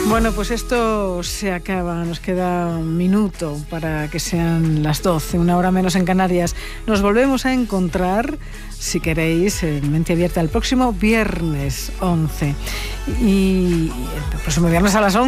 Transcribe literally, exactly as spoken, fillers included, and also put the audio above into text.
Bueno, pues esto se acaba, nos queda un minuto para que sean las doce, una hora menos en Canarias. Nos volvemos a encontrar, si queréis, en Mente Abierta el próximo viernes once. Y el próximo viernes a las once.